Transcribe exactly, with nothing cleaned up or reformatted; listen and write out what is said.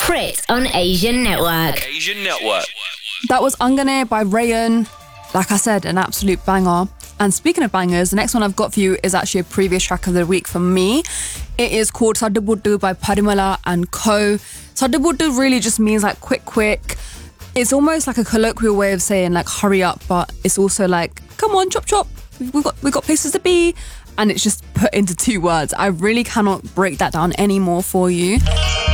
Crit on Asian Network. Asian Network. That was Angane by Rayan. Like I said, an absolute banger. And speaking of bangers, the next one I've got for you is actually a previous track of the week for me. It is called Sadabuddu by Parimala and Co. Sadabuddu really just means like quick, quick. It's almost like a colloquial way of saying like hurry up, but it's also like, come on, chop, chop. We've got, we've got places to be. And it's just put into two words. I really cannot break that down anymore for you.